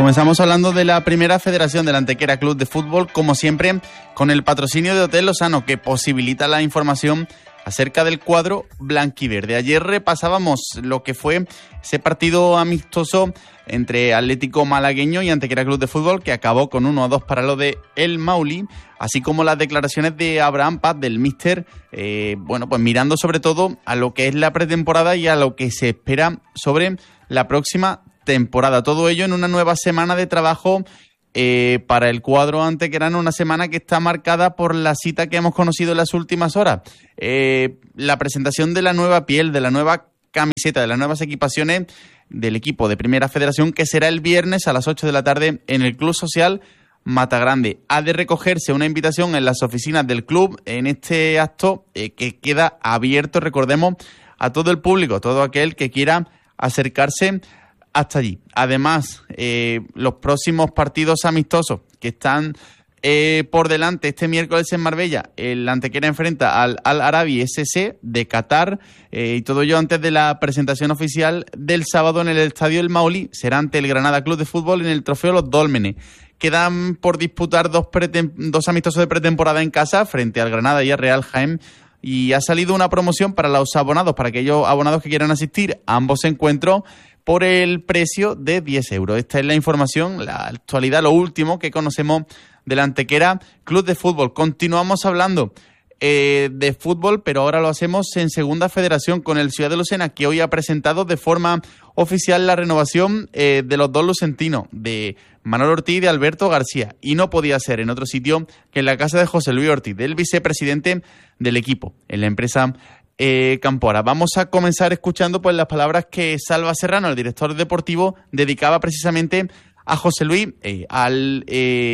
Comenzamos hablando de la Primera Federación del Antequera Club de Fútbol, como siempre, con el patrocinio de Hotel Lozano, que posibilita la información acerca del cuadro blanquiverde. Ayer repasábamos lo que fue ese partido amistoso entre Atlético Malagueño y Antequera Club de Fútbol, que acabó con 1-2 para lo de El Mauli, así como las declaraciones de Abraham Paz, del míster, pues mirando sobre todo a lo que es la pretemporada y a lo que se espera sobre la próxima temporada. Todo ello en una nueva semana de trabajo para el cuadro antequerano, una semana que está marcada por la cita que hemos conocido en las últimas horas. La presentación de la nueva piel, de la nueva camiseta, de las nuevas equipaciones del equipo de Primera Federación, que será el viernes a las 8 de la tarde en el Club Social Matagrande. Ha de recogerse una invitación en las oficinas del club en este acto que queda abierto, recordemos, a todo el público, todo aquel que quiera acercarse hasta allí. Además, los próximos partidos amistosos que están por delante este miércoles en Marbella, el Antequera enfrenta al Al Arabi SC de Qatar, y todo ello antes de la presentación oficial del sábado en el Estadio El Mauli. Será ante el Granada Club de Fútbol en el Trofeo Los Dólmenes. Quedan por disputar dos amistosos de pretemporada en casa frente al Granada y al Real Jaén, y ha salido una promoción para los abonados, para aquellos abonados que quieran asistir a ambos encuentros, por el precio de 10 euros. Esta es la información, la actualidad, lo último que conocemos del Antequera Club de Fútbol. Continuamos hablando de fútbol, pero ahora lo hacemos en Segunda Federación con el Ciudad de Lucena, que hoy ha presentado de forma oficial la renovación de los dos lucentinos, de Manolo Ortiz y de Alberto García. Y no podía ser en otro sitio que en la casa de José Luis Ortiz, del vicepresidente del equipo, en la empresa Campora. Vamos a comenzar escuchando pues las palabras que Salva Serrano, el director deportivo, dedicaba precisamente a José Luis, al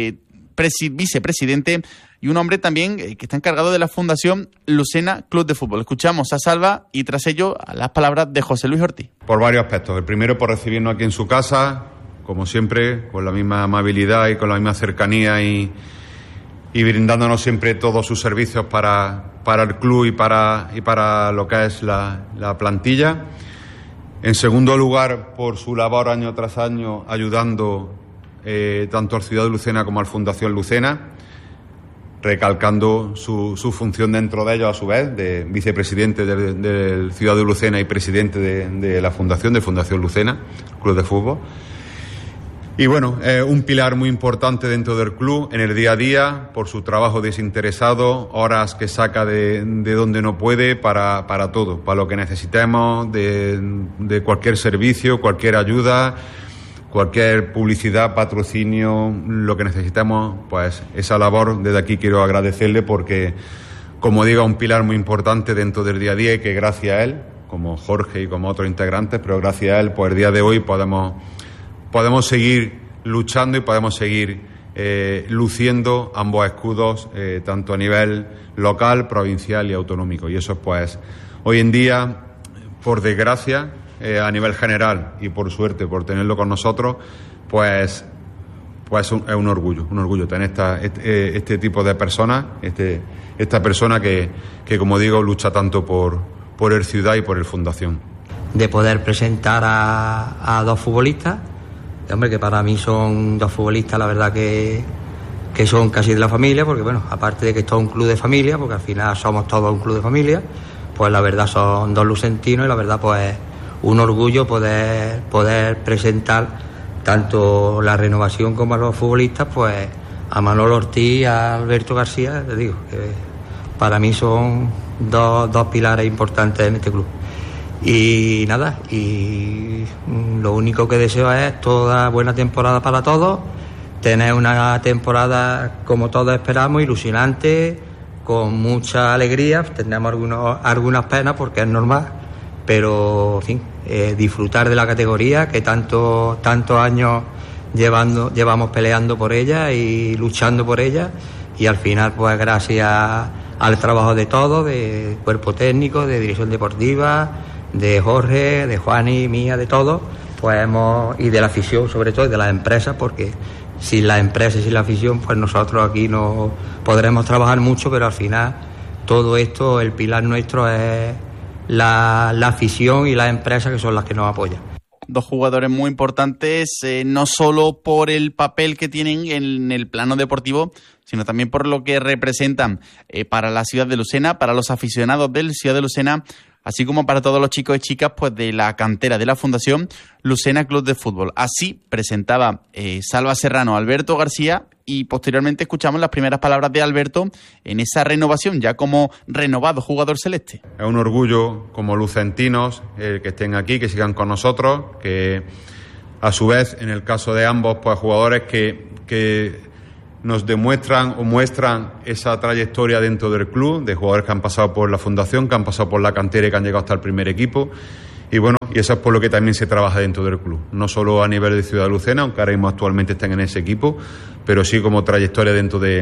vicepresidente, y un hombre también que está encargado de la Fundación Lucena Club de Fútbol. Escuchamos a Salva y tras ello a las palabras de José Luis Ortiz. Por varios aspectos. El primero, por recibirnos aquí en su casa, como siempre, con la misma amabilidad y con la misma cercanía y brindándonos siempre todos sus servicios para el club y para lo que es la plantilla. En segundo lugar, por su labor año tras año ayudando tanto al Ciudad de Lucena como al Fundación Lucena, recalcando su función dentro de ellos a su vez, de vicepresidente del Ciudad de Lucena y presidente de la Fundación Lucena, Club de Fútbol. Y bueno, un pilar muy importante dentro del club en el día a día, por su trabajo desinteresado, horas que saca de donde no puede para todo, para lo que necesitemos, de cualquier servicio, cualquier ayuda, cualquier publicidad, patrocinio, lo que necesitemos, pues esa labor desde aquí quiero agradecerle porque, como digo, un pilar muy importante dentro del día a día y que gracias a él, como Jorge y como otros integrantes, pero gracias a él, pues el día de hoy podemos seguir luchando y podemos seguir luciendo ambos escudos, tanto a nivel local, provincial y autonómico. Y eso, pues, hoy en día, por desgracia, a nivel general y por suerte, por tenerlo con nosotros, pues es un orgullo tener este tipo de personas, esta persona que, como digo, lucha tanto por el ciudad y por el Fundación. De poder presentar a dos futbolistas, hombre, que para mí son dos futbolistas, la verdad que son casi de la familia, porque bueno, aparte de que esto es un club de familia, porque al final somos todos un club de familia, pues la verdad son dos lucentinos y la verdad pues un orgullo poder presentar tanto la renovación como a los futbolistas, pues a Manolo Ortiz y a Alberto García. Les digo que para mí son dos pilares importantes en este club. Y nada, y lo único que deseo es toda buena temporada para todos, tener una temporada como todos esperamos, ilusionante, con mucha alegría. Tendremos algunas penas porque es normal, pero en fin, disfrutar de la categoría que tantos años llevamos peleando por ella y luchando por ella, y al final pues gracias al trabajo de todos, de cuerpo técnico, de dirección deportiva, de Jorge, de Juani, mía, de todos, pues y de la afición sobre todo, y de las empresas, porque sin las empresas y sin la afición pues nosotros aquí no podremos trabajar mucho, pero al final todo esto, el pilar nuestro es la afición y las empresas, que son las que nos apoyan. Dos jugadores muy importantes, no solo por el papel que tienen en el plano deportivo, sino también por lo que representan para la ciudad de Lucena, para los aficionados del Ciudad de Lucena, así como para todos los chicos y chicas pues de la cantera de la Fundación Lucena Club de Fútbol. Así presentaba Salva Serrano a Alberto García, y posteriormente escuchamos las primeras palabras de Alberto en esa renovación, ya como renovado jugador celeste. Es un orgullo como lucentinos que estén aquí, que sigan con nosotros, que a su vez, en el caso de ambos, pues jugadores que nos demuestran o muestran esa trayectoria dentro del club, de jugadores que han pasado por la Fundación, que han pasado por la cantera y que han llegado hasta el primer equipo. Y bueno, y eso es por lo que también se trabaja dentro del club, no solo a nivel de Ciudad de Lucena, aunque ahora mismo actualmente estén en ese equipo, pero sí como trayectoria dentro de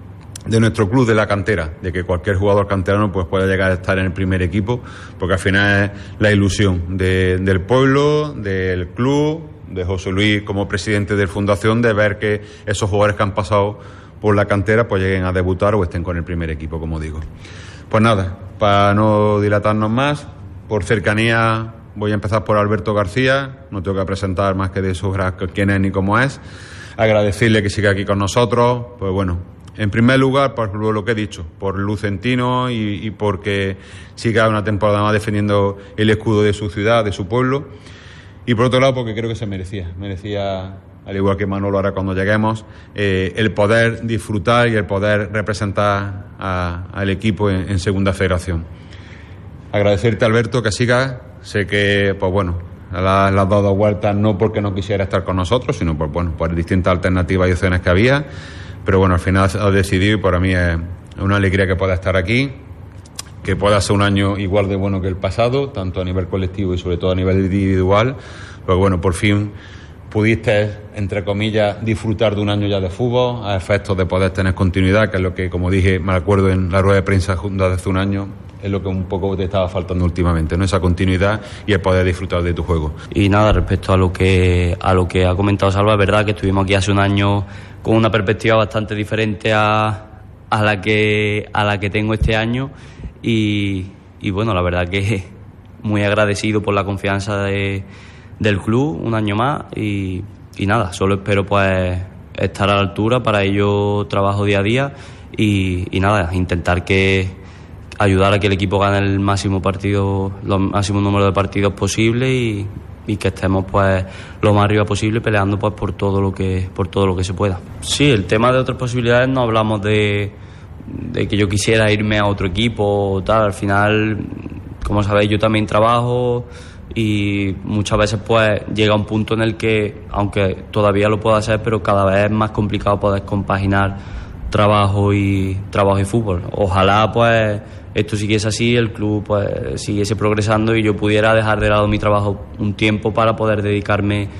nuestro club, de la cantera, de que cualquier jugador canterano pues pueda llegar a estar en el primer equipo, porque al final es la ilusión del pueblo, del club, de José Luis como presidente de Fundación, de ver que esos jugadores que han pasado por la cantera pues lleguen a debutar o estén con el primer equipo, como digo. Pues nada, para no dilatarnos más, por cercanía voy a empezar por Alberto García, no tengo que presentar más que de su quién es ni cómo es, agradecerle que siga aquí con nosotros, pues bueno, en primer lugar por lo que he dicho, por lucentino y porque siga una temporada más defendiendo el escudo de su ciudad, de su pueblo, y por otro lado porque creo que se merecía, al igual que Manolo ahora cuando lleguemos, el poder disfrutar y el poder representar al equipo en Segunda Federación. Agradecerte, Alberto, que sigas. Sé que, pues bueno, le has dado vueltas no porque no quisiera estar con nosotros, sino por distintas alternativas y opciones que había. Pero bueno, al final has decidido y para mí es una alegría que pueda estar aquí, que pueda ser un año igual de bueno que el pasado, tanto a nivel colectivo y sobre todo a nivel individual. Pues bueno, por fin pudiste, entre comillas, disfrutar de un año ya de fútbol, a efectos de poder tener continuidad, que es lo que, como dije, me acuerdo en la rueda de prensa de hace un año, es lo que un poco te estaba faltando últimamente, ¿no? Esa continuidad y el poder disfrutar de tu juego. Y nada, respecto a lo que ha comentado Salva, es verdad que estuvimos aquí hace un año con una perspectiva bastante diferente a la que tengo este año y bueno, la verdad que muy agradecido por la confianza del club un año más y nada, solo espero pues estar a la altura. Para ello trabajo día a día y nada, intentar ayudar a que el equipo gane los máximo número de partidos posible y que estemos pues lo más arriba posible peleando pues por todo lo que se pueda. Sí, el tema de otras posibilidades no hablamos de que yo quisiera irme a otro equipo o tal. Al final, como sabéis, yo también trabajo y muchas veces pues llega un punto en el que, aunque todavía lo puedo hacer, pero cada vez es más complicado poder compaginar trabajo y fútbol. Ojalá pues esto siguiese así, el club pues siguiese progresando y yo pudiera dejar de lado mi trabajo un tiempo para poder dedicarme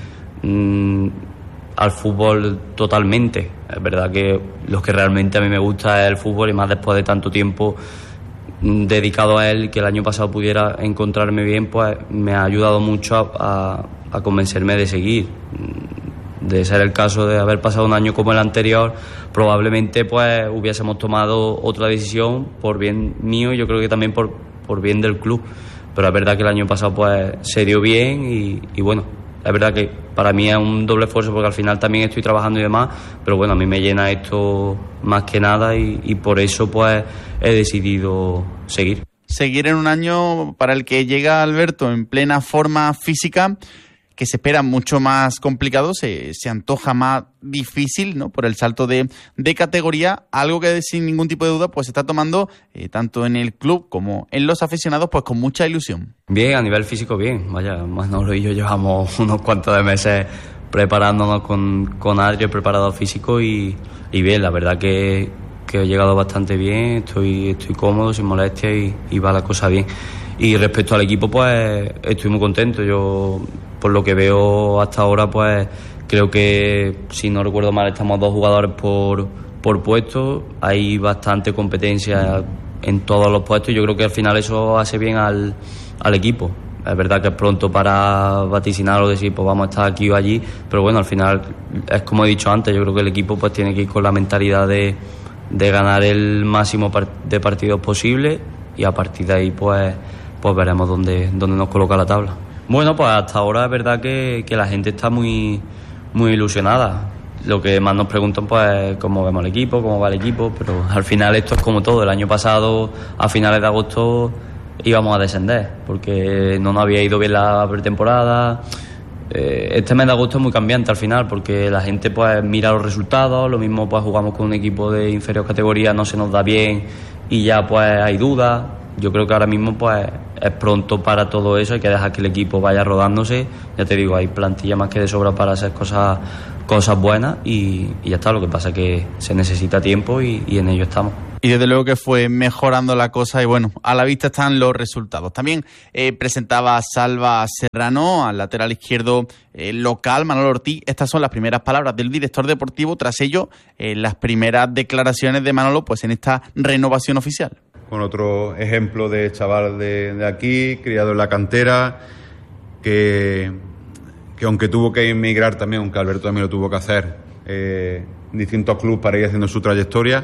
al fútbol totalmente. Es verdad que lo que realmente a mí me gusta es el fútbol y más después de tanto tiempo dedicado a él, que el año pasado pudiera encontrarme bien, pues me ha ayudado mucho a convencerme de seguir. De ser el caso de haber pasado un año como el anterior, probablemente pues hubiésemos tomado otra decisión por bien mío y yo creo que también por bien del club. Pero es verdad que el año pasado pues se dio bien y bueno, es verdad que para mí es un doble esfuerzo porque al final también estoy trabajando y demás, pero bueno, a mí me llena esto más que nada y por eso pues he decidido seguir. Seguir en un año para el que llega Alberto en plena forma física, que se espera mucho más complicado, se antoja más difícil, ¿no? Por el salto de categoría, algo que sin ningún tipo de duda pues se está tomando tanto en el club como en los aficionados pues con mucha ilusión. Bien, a nivel físico bien, vaya, Manolo y yo llevamos unos cuantos de meses preparándonos con Adri, el preparador físico y bien, la verdad que he llegado bastante bien, estoy cómodo, sin molestia y va la cosa bien. Y respecto al equipo pues estoy muy contento. Yo, por lo que veo hasta ahora, pues creo que, si no recuerdo mal, estamos 2 jugadores por puesto. Hay bastante competencia en todos los puestos y yo creo que al final eso hace bien al equipo. Es verdad que es pronto para vaticinar o decir pues vamos a estar aquí o allí, pero bueno, al final es como he dicho antes, yo creo que el equipo pues tiene que ir con la mentalidad de ganar el máximo de partidos posible y a partir de ahí pues veremos dónde nos coloca la tabla. Bueno, pues hasta ahora es verdad que la gente está muy, muy ilusionada. Lo que más nos preguntan pues es cómo vemos el equipo, cómo va el equipo, pero al final esto es como todo. El año pasado, a finales de agosto, íbamos a descender porque no nos había ido bien la pretemporada. Este mes de agosto es muy cambiante al final porque la gente pues mira los resultados, lo mismo pues jugamos con un equipo de inferior categoría, no se nos da bien y ya pues hay dudas. Yo creo que ahora mismo pues es pronto para todo eso, hay que dejar que el equipo vaya rodándose. Ya te digo, hay plantilla más que de sobra para hacer cosas buenas y ya está. Lo que pasa es que se necesita tiempo y en ello estamos. Y desde luego que fue mejorando la cosa y bueno, a la vista están los resultados. También presentaba a Salva Serrano, al lateral izquierdo local, Manolo Ortiz. Estas son las primeras palabras del director deportivo, tras ello las primeras declaraciones de Manolo pues en esta renovación oficial. Con otro ejemplo de chaval de aquí, criado en la cantera, que aunque tuvo que emigrar también, aunque Alberto también lo tuvo que hacer, en distintos clubes para ir haciendo su trayectoria.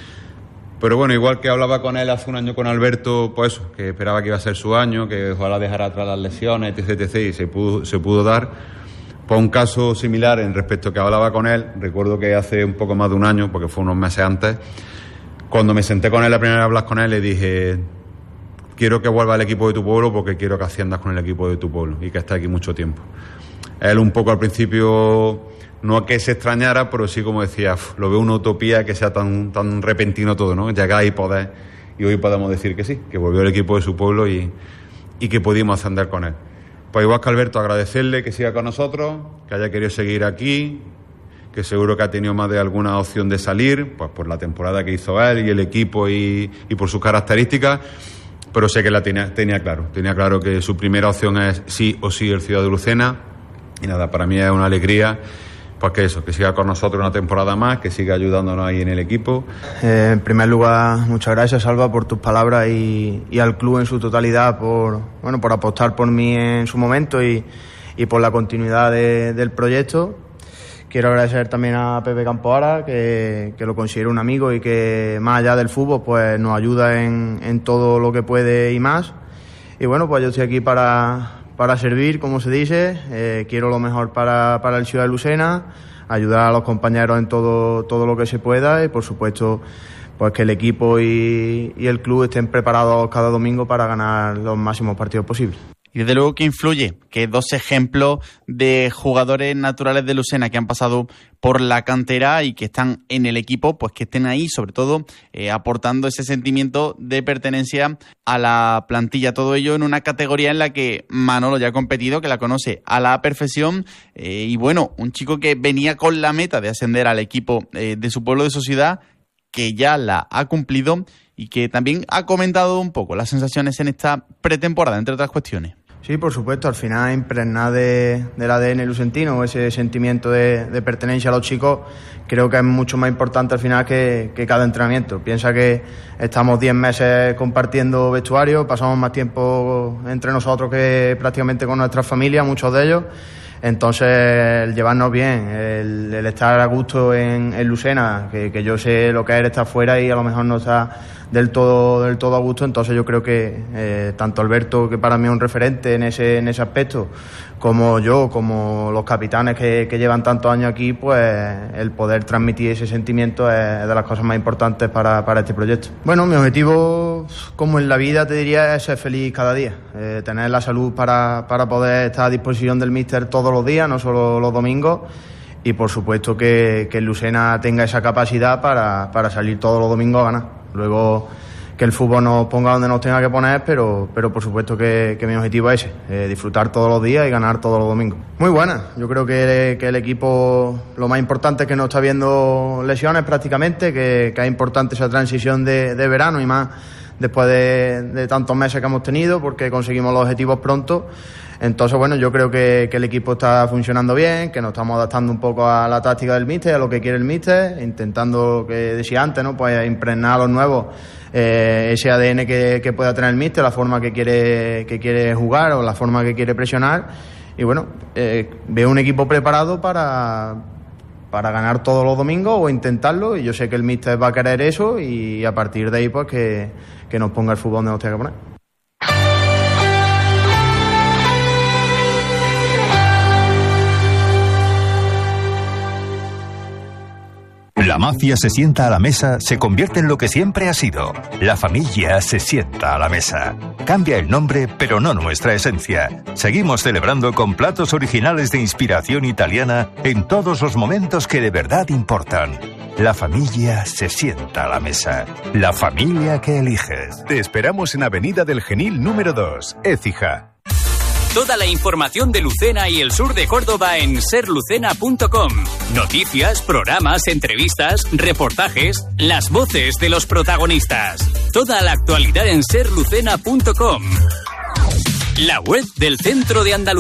Pero bueno, igual que hablaba con él hace un año con Alberto, pues eso, que esperaba que iba a ser su año, que ojalá dejara atrás las lesiones, etc, y se pudo dar. Pues un caso similar en respecto a que hablaba con él, recuerdo que hace un poco más de un año, porque fue unos meses antes, cuando me senté con él la primera vez a hablar con él, le dije: quiero que vuelva al equipo de tu pueblo porque quiero que asciendas con el equipo de tu pueblo y que estés aquí mucho tiempo. Él un poco al principio, no que se extrañara, pero sí como decía, lo veo una utopía que sea tan repentino todo, ¿no? Llegar y poder, y hoy podemos decir que sí, que volvió al equipo de su pueblo y que pudimos ascender con él. Pues igual que Alberto, agradecerle que siga con nosotros, que haya querido seguir aquí, que seguro que ha tenido más de alguna opción de salir, pues por la temporada que hizo él y el equipo y por sus características, pero sé que la tenía claro que su primera opción es sí o sí el Ciudad de Lucena, y nada, para mí es una alegría pues que siga con nosotros una temporada más, que siga ayudándonos ahí en el equipo. En primer lugar, muchas gracias, Salva, por tus palabras y al club en su totalidad por apostar por mí en su momento y por la continuidad del proyecto. Quiero agradecer también a Pepe Campoara, que lo considero un amigo y que más allá del fútbol pues nos ayuda en todo lo que puede y más. Y bueno, pues yo estoy aquí para servir, como se dice. Quiero lo mejor para el Ciudad de Lucena, ayudar a los compañeros en todo lo que se pueda y por supuesto pues que el equipo y el club estén preparados cada domingo para ganar los máximos partidos posibles. Y desde luego que influye que dos ejemplos de jugadores naturales de Lucena que han pasado por la cantera y que están en el equipo, pues que estén ahí, sobre todo aportando ese sentimiento de pertenencia a la plantilla. Todo ello en una categoría en la que Manolo ya ha competido, que la conoce a la perfección. Y bueno, un chico que venía con la meta de ascender al equipo de su pueblo, de su ciudad, que ya la ha cumplido y que también ha comentado un poco las sensaciones en esta pretemporada, entre otras cuestiones. Sí, por supuesto, al final impregnar del ADN lucentino, ese sentimiento de pertenencia a los chicos, creo que es mucho más importante al final que cada entrenamiento. Piensa que estamos 10 meses compartiendo vestuario, pasamos más tiempo entre nosotros que prácticamente con nuestras familias, muchos de ellos. Entonces, el llevarnos bien, el estar a gusto en Lucena, que yo sé lo que es estar fuera y a lo mejor no está del todo a gusto. Entonces yo creo que tanto Alberto, que para mí es un referente en ese aspecto, como yo, como los capitanes que llevan tantos años aquí, pues el poder transmitir ese sentimiento es de las cosas más importantes para este proyecto. Bueno, mi objetivo, como en la vida te diría, es ser feliz cada día, tener la salud para poder estar a disposición del míster todos los días, no solo los domingos, y por supuesto que el Lucena tenga esa capacidad para salir todos los domingos a ganar. Luego que el fútbol nos ponga donde nos tenga que poner, pero por supuesto que mi objetivo es ese, disfrutar todos los días y ganar todos los domingos. Muy buena, yo creo que el equipo, lo más importante es que no está viendo lesiones prácticamente, que es importante esa transición de verano y más después de tantos meses que hemos tenido, porque conseguimos los objetivos pronto. Entonces, bueno, yo creo que el equipo está funcionando bien, que nos estamos adaptando un poco a la táctica del míster, a lo que quiere el míster, intentando, que decía antes, ¿no?, pues impregnar a los nuevos ese ADN que pueda tener el míster, la forma que quiere jugar o la forma que quiere presionar. Y bueno, veo un equipo preparado para ganar todos los domingos o intentarlo, y yo sé que el míster va a querer eso, y a partir de ahí pues que nos ponga el fútbol donde nos tenga que poner. La mafia se sienta a la mesa se convierte en lo que siempre ha sido. La familia se sienta a la mesa. Cambia el nombre, pero no nuestra esencia. Seguimos celebrando con platos originales de inspiración italiana en todos los momentos que de verdad importan. La familia se sienta a la mesa. La familia que eliges. Te esperamos en Avenida del Genil número 2, Écija. Toda la información de Lucena y el sur de Córdoba en serlucena.com. Noticias, programas, entrevistas, reportajes, las voces de los protagonistas. Toda la actualidad en serlucena.com. La web del Centro de Andalucía.